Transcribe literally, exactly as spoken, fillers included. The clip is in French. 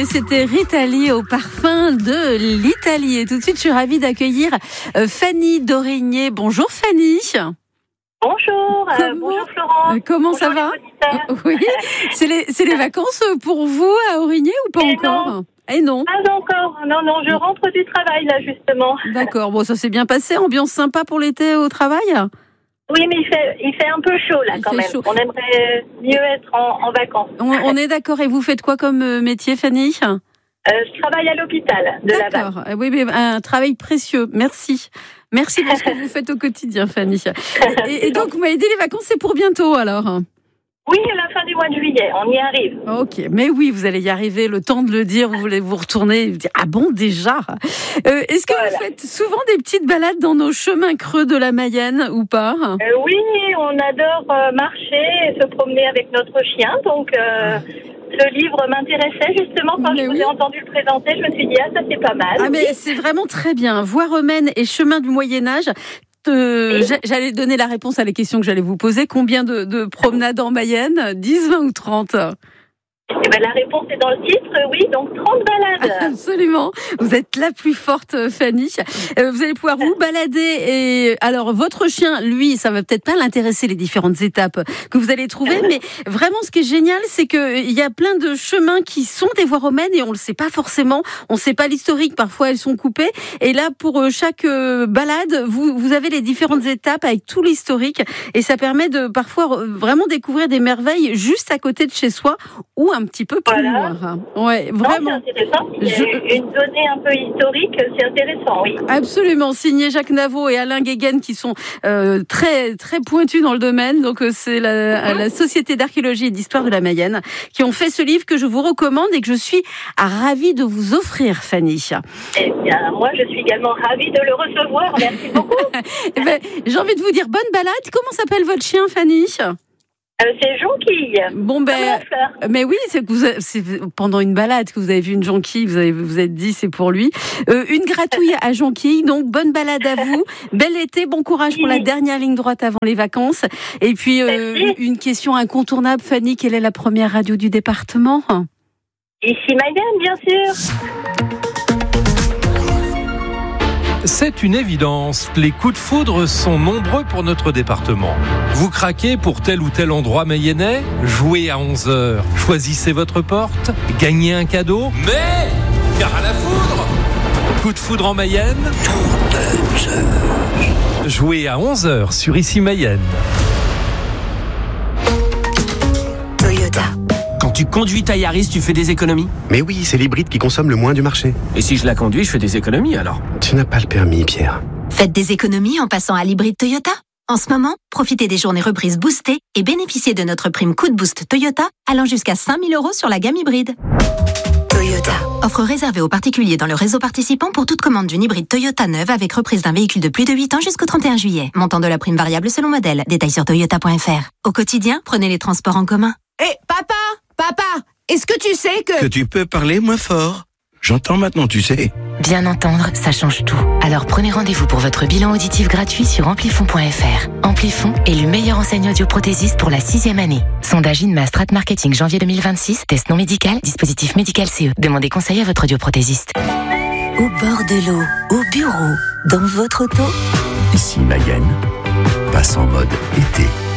Et c'était Rita Lee au parfum de l'Italie. Et tout de suite, je suis ravie d'accueillir Fanny d'Aurigné. Bonjour Fanny. Bonjour, euh, bonjour Florence. Comment bonjour ça va? Oui, c'est les, c'est les vacances pour vous à Aurigné ou pas Et encore? non. Et non. Pas encore, non, non, je rentre du travail là justement. D'accord, bon ça s'est bien passé, ambiance sympa pour l'été au travail? Oui, mais il fait, il fait un peu chaud là il quand même. Chaud. On aimerait mieux être en, en vacances. On, on est d'accord, et vous faites quoi comme métier Fanny? euh, Je travaille à l'hôpital de Laval. D'accord, oui, mais un travail précieux, merci. Merci pour ce que vous faites au quotidien, Fanny. Et, et donc, vous m'avez dit, les vacances, c'est pour bientôt, alors? Oui, à la fin du mois de juillet, on y arrive. Ok, mais oui, vous allez y arriver, le temps de le dire, vous voulez vous retourner et vous dire, ah bon, déjà euh, Est-ce que voilà. vous faites souvent des petites balades dans nos chemins creux de la Mayenne, ou pas? euh, Oui, on adore euh, marcher et se promener avec notre chien, donc... Euh, Ce livre m'intéressait justement quand mais je vous oui. ai entendu le présenter. Je me suis dit, ah, ça c'est pas mal. Ah, mais c'est vraiment très bien. Voie romaine et chemin du Moyen-Âge. Euh, oui. J'allais donner la réponse à les questions que j'allais vous poser. Combien de, de promenades en Mayenne? dix, vingt ou trente? Eh ben, la réponse est dans le titre, oui, donc trente balades. Absolument. Vous êtes la plus forte, Fanny. Euh, vous allez pouvoir vous balader. Et alors, votre chien, lui, ça va peut-être pas l'intéresser, les différentes étapes que vous allez trouver, mais vraiment, ce qui est génial, c'est qu'il y a plein de chemins qui sont des voies romaines et on le sait pas forcément. On sait pas l'historique. Parfois, elles sont coupées. Et là, pour chaque balade, vous, vous avez les différentes étapes avec tout l'historique et ça permet de parfois vraiment découvrir des merveilles juste à côté de chez soi ou un petit peu plus voilà. loin. Ouais, vraiment. Non, c'est intéressant. Je... Une donnée un peu historique, c'est intéressant, oui. Absolument. Signé Jacques Navaud et Alain Guéguen qui sont euh, très très pointus dans le domaine. Donc euh, c'est la, mmh. la Société d'archéologie et d'histoire de la Mayenne qui ont fait ce livre que je vous recommande et que je suis ravie de vous offrir, Fanny. Eh bien, moi, je suis également ravie de le recevoir. Merci beaucoup. eh ben, j'ai envie de vous dire bonne balade. Comment s'appelle votre chien, Fanny? Euh, c'est jonquille. Bon ben, mais oui, c'est que vous avez, c'est pendant une balade que vous avez vu une jonquille, vous avez vous êtes dit c'est pour lui. Euh, une gratouille à jonquille, donc bonne balade à vous, bel été, bon courage pour la dernière ligne droite avant les vacances. Et puis euh, une question incontournable, Fanny, quelle est la première radio du département? Ici Mayenne, bien sûr. C'est une évidence, les coups de foudre sont nombreux pour notre département. Vous craquez pour tel ou tel endroit mayennais? Jouez à onze heures, choisissez votre porte, gagnez un cadeau, mais car à la foudre! Coup de foudre en Mayenne? Jouez à onze heures sur Ici Mayenne. Toyota. Quand tu conduis ta Yaris, tu fais des économies? Mais oui, c'est l'hybride qui consomme le moins du marché. Et si je la conduis, je fais des économies alors? Tu n'as pas le permis, Pierre. Faites des économies en passant à l'hybride Toyota. En ce moment, profitez des journées reprises boostées et bénéficiez de notre prime coup de boost Toyota allant jusqu'à cinq mille euros sur la gamme hybride. Toyota. Offre réservée aux particuliers dans le réseau participant pour toute commande d'une hybride Toyota neuve avec reprise d'un véhicule de plus de huit ans jusqu'au trente et un juillet. Montant de la prime variable selon modèle. Détails sur toyota point f r. Au quotidien, prenez les transports en commun. Hé, hey, papa! Papa, est-ce que tu sais que... Que tu peux parler moins fort. J'entends maintenant, tu sais. Bien entendre, ça change tout. Alors prenez rendez-vous pour votre bilan auditif gratuit sur amplifon point f r. Amplifon est le meilleur enseignant audioprothésiste pour la sixième année. Sondage INMA Strat Marketing janvier deux mille vingt-six. Test non médical, dispositif médical C E. Demandez conseil à votre audioprothésiste. Au bord de l'eau, au bureau, dans votre auto. Ici Mayenne, passe en mode été.